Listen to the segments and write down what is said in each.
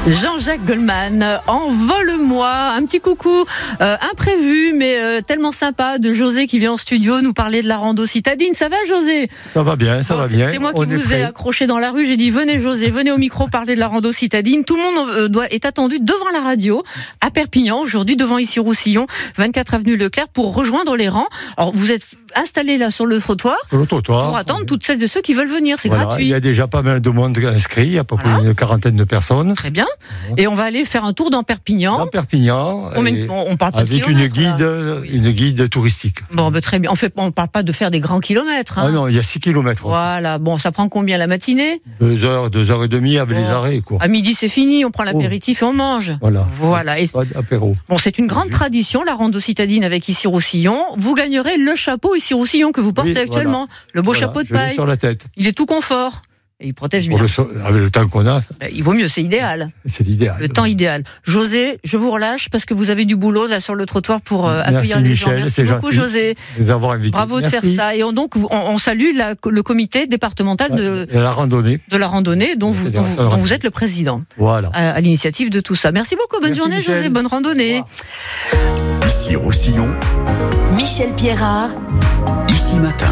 Jean-Jacques Goldman, envole-moi, un petit coucou imprévu mais tellement sympa de José qui vient en studio nous parler de la rando citadine. Ça va José ? Ça va bien, ça va bien. C'est moi qui vous ai accroché dans la rue, j'ai dit venez José, venez au micro parler de la rando citadine. Tout le monde est attendu devant la radio à Perpignan aujourd'hui, devant Issy-Roussillon, 24 avenue Leclerc pour rejoindre les rangs. Alors vous êtes installés là sur le trottoir pour attendre toutes celles et ceux qui veulent venir, c'est gratuit. Il y a déjà pas mal de monde inscrit, à peu près une quarantaine de personnes. Très bien. Et on va aller faire un tour dans Perpignan. On parle pas de avec une guide touristique. Bon, très bien. On parle pas de faire des grands kilomètres. Ah non, il y a 6 kilomètres. Voilà. Bon, ça prend combien la matinée ? 2 heures et demie avec les arrêts, quoi. À midi, c'est fini. On prend l'apéritif et on mange. Voilà. Et pas d'apéro. Bon, c'est une grande tradition, la rando citadine avec Issy-Roussillon. Vous gagnerez le chapeau Issy-Roussillon que vous portez actuellement. Le beau chapeau de paille. Sur la tête. Il est tout confort. Et il protège bien. Avec le temps qu'on a. Il vaut mieux, c'est idéal. C'est l'idéal. Le temps idéal. José, je vous relâche parce que vous avez du boulot là sur le trottoir pour accueillir les gens. Merci beaucoup José. De nous avoir invités. Bravo de faire ça. Et on salue le comité départemental de la randonnée dont vous êtes le président. Voilà. À l'initiative de tout ça. Merci beaucoup. Bonne journée Michel. José. Bonne randonnée. Issy-Roussillon. Michel Pierrard. Ici Matin.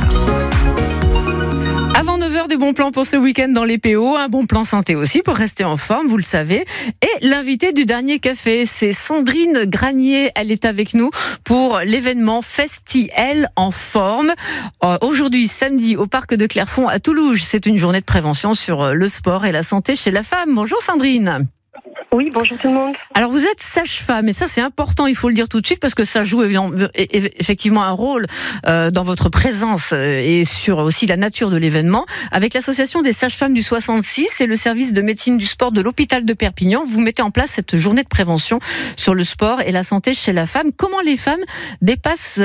Avant 9h, des bons plans pour ce week-end dans les PO, un bon plan santé aussi pour rester en forme, vous le savez. Et l'invité du dernier café, c'est Sandrine Granier. Elle est avec nous pour l'événement Festi-Elle en forme. Aujourd'hui, samedi, au parc de Clairefonds à Toulouse. C'est une journée de prévention sur le sport et la santé chez la femme. Bonjour Sandrine. Oui, bonjour tout le monde. Alors vous êtes sage-femme et ça c'est important, il faut le dire tout de suite parce que ça joue effectivement un rôle dans votre présence et sur aussi la nature de l'événement. Avec l'association des sages-femmes du 66 et le service de médecine du sport de l'hôpital de Perpignan, vous mettez en place cette journée de prévention sur le sport et la santé chez la femme. Comment les femmes dépassent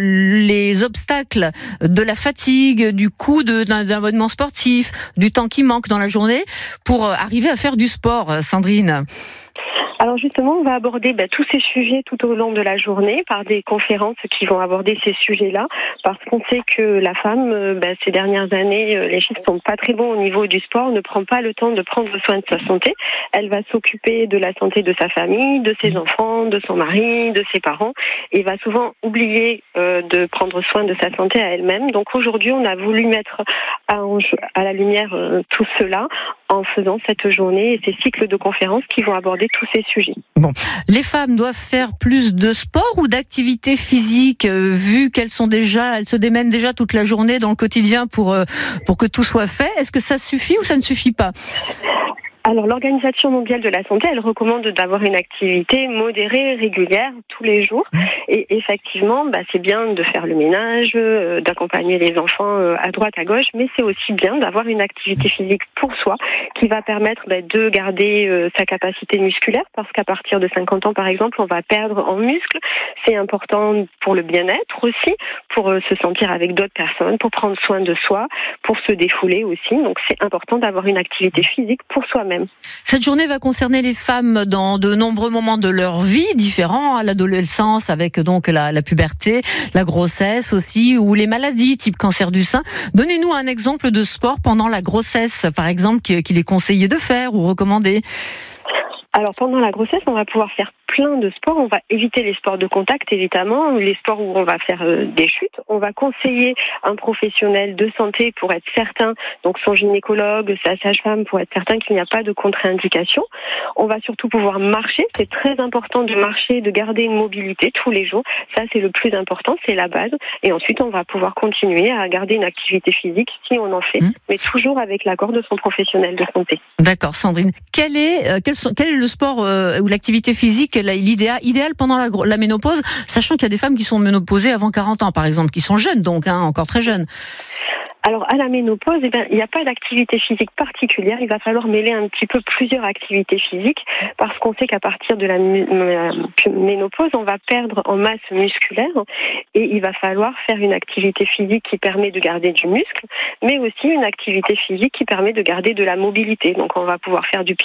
les obstacles de la fatigue, du coût d'un abonnement sportif, du temps qui manque dans la journée pour arriver à faire du sport, Sandrine ? Alors justement, on va aborder tous ces sujets tout au long de la journée par des conférences qui vont aborder ces sujets-là, parce qu'on sait que la femme, ces dernières années, les chiffres sont pas très bons au niveau du sport, ne prend pas le temps de prendre soin de sa santé. Elle va s'occuper de la santé de sa famille, de ses enfants, de son mari, de ses parents, et va souvent oublier de prendre soin de sa santé à elle-même. Donc aujourd'hui, on a voulu mettre à la lumière tout cela en faisant cette journée et ces cycles de conférences qui vont aborder tous ces sujets. Bon, les femmes doivent faire plus de sport ou d'activité physique vu qu'elles se démènent déjà toute la journée dans le quotidien pour que tout soit fait. Est-ce que ça suffit ou ça ne suffit pas ? Alors, l'Organisation mondiale de la santé, elle recommande d'avoir une activité modérée, régulière, tous les jours. Et effectivement, c'est bien de faire le ménage, d'accompagner les enfants à droite, à gauche, mais c'est aussi bien d'avoir une activité physique pour soi qui va permettre de garder sa capacité musculaire, parce qu'à partir de 50 ans, par exemple, on va perdre en muscle. C'est important pour le bien-être aussi, pour se sentir avec d'autres personnes, pour prendre soin de soi, pour se défouler aussi. Donc, c'est important d'avoir une activité physique pour soi-même. Cette journée va concerner les femmes dans de nombreux moments de leur vie différents, à l'adolescence avec donc la puberté, la grossesse aussi, ou les maladies type cancer du sein. Donnez-nous un exemple de sport pendant la grossesse, par exemple, qu'il est conseillé de faire ou recommandé. Alors pendant la grossesse, on va pouvoir faire plein de sports. On va éviter les sports de contact, évidemment, les sports où on va faire des chutes. On va conseiller un professionnel de santé pour être certain, donc son gynécologue, sa sage-femme, pour être certain qu'il n'y a pas de contre-indication. On va surtout pouvoir marcher. C'est très important de marcher, de garder une mobilité tous les jours. Ça, c'est le plus important, c'est la base. Et ensuite, on va pouvoir continuer à garder une activité physique si on en fait, mais toujours avec l'accord de son professionnel de santé. D'accord, Sandrine. Quel est le sport ou l'activité physique idéale pendant la ménopause, sachant qu'il y a des femmes qui sont ménopausées avant 40 ans, par exemple, qui sont jeunes, donc encore très jeunes. Alors, à la ménopause, il n'y a pas d'activité physique particulière. Il va falloir mêler un petit peu plusieurs activités physiques parce qu'on sait qu'à partir de la ménopause, on va perdre en masse musculaire et il va falloir faire une activité physique qui permet de garder du muscle, mais aussi une activité physique qui permet de garder de la mobilité. Donc, on va pouvoir faire du